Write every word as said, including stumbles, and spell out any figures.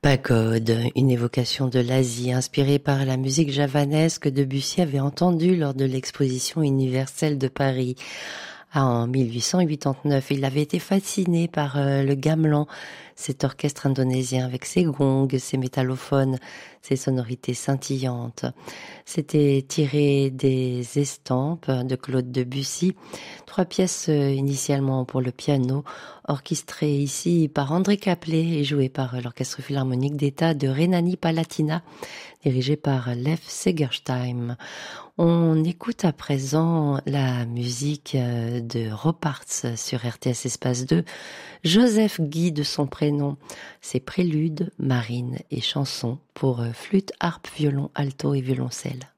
Pagode, une évocation de l'Asie inspirée par la musique javanesque que Debussy avait entendue lors de l'exposition universelle de Paris. Ah, en mille huit cent quatre-vingt-neuf, il avait été fasciné par euh, le gamelan, cet orchestre indonésien avec ses gongs, ses métallophones, ses sonorités scintillantes. C'était tiré des Estampes de Claude Debussy, trois pièces euh, initialement pour le piano, orchestrées ici par André Caplet et jouées par euh, l'Orchestre Philharmonique d'État de Rhénanie-Palatinat, dirigé par Lev Segersheim. On écoute à présent la musique de Roparts sur R T S Espace deux. Joseph Guy de son prénom. Ses préludes, marines et chansons pour flûte, harpe, violon, alto et violoncelle.